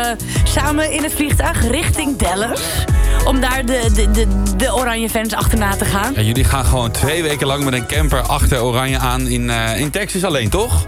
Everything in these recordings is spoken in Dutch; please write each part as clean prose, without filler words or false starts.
samen in het vliegtuig richting Dallas. Om daar de Oranje fans achterna te gaan. Ja, jullie gaan gewoon 2 weken lang met een camper achter Oranje aan in Texas alleen, toch?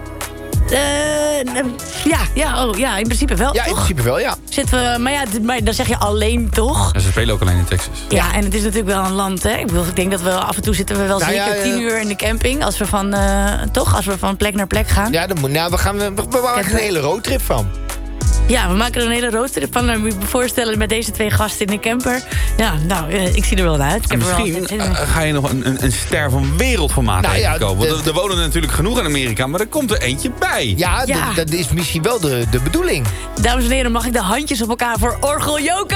Ja, in principe wel, Ja, toch? in principe wel, ja. Zitten we, maar dan zeg je alleen, toch? Ja, ze spelen ook alleen in Texas. Ja, en het is natuurlijk wel een land, hè. Ik denk dat we af en toe zitten we wel zeker 10 uur in de camping. Als we van plek naar plek gaan. Ja, we maken een hele roadtrip van. Ja, we maken er een hele roadtrip van. Dan moet je me voorstellen met deze 2 gasten in de camper. Ja, nou, ik zie er wel naar uit. Ik heb Misschien ga je nog een ster van wereldformaat tegenkomen. Want er wonen er natuurlijk genoeg in Amerika, maar er komt er eentje bij. Ja, dat is misschien wel de bedoeling. Dames en heren, mag ik de handjes op elkaar voor Orgel Joke?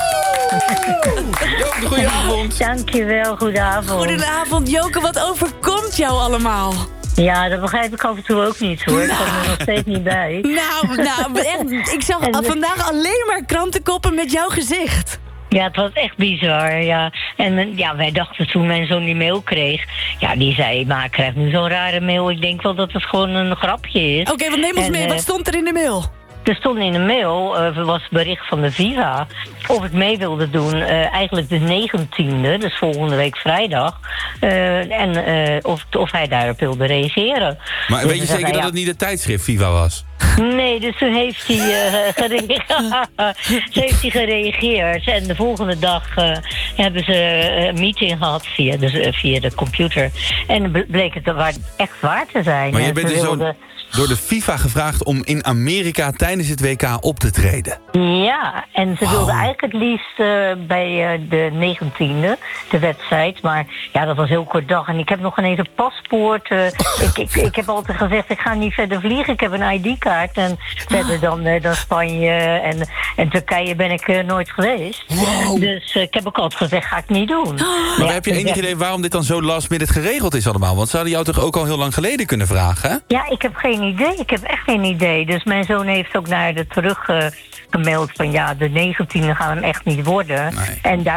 Joke, goedenavond. Dankjewel, goedenavond. Goedenavond, Joke. Wat overkomt jou allemaal? Ja, dat begrijp ik af en toe ook niet, hoor. Ik kom er nog steeds niet bij. Nou, echt, ik zag vandaag alleen maar krantenkoppen met jouw gezicht. Ja, het was echt bizar, ja. En wij dachten toen mijn zoon die mail kreeg... Ja, die zei, maar ik krijg nu zo'n rare mail. Ik denk wel dat het gewoon een grapje is. Oké, wat neem ons mee. Wat stond er in de mail? Er stond in de mail, was bericht van de Viva... of ik mee wilde doen, eigenlijk de 19e, dus volgende week vrijdag... of hij daarop wilde reageren. Maar dus weet je zeker dat het niet het tijdschrift Viva was? Nee, dus toen heeft hij gereageerd. En de volgende dag hebben ze een meeting gehad via de computer. En bleek het echt waar te zijn. Maar je bent dus door de FIFA gevraagd om in Amerika tijdens het WK op te treden. Ja, en ze wilden eigenlijk het liefst bij de 19e, de wedstrijd. Maar ja, dat was heel kort dag. En ik heb nog geen eens een paspoort. Ik heb altijd gezegd, ik ga niet verder vliegen. Ik heb een ID-kaart. En verder dan Spanje en Turkije ben ik nooit geweest. Wow. Dus ik heb ook altijd gezegd, ga ik niet doen. Maar heb je enig idee waarom dit dan zo last minute geregeld is allemaal? Want ze hadden jou toch ook al heel lang geleden kunnen vragen, hè? Ja, ik heb geen idee. Ik heb echt geen idee. Dus mijn zoon heeft ook naar de terug gemaild van... ja, de 19e gaan hem echt niet worden. Nee. En daar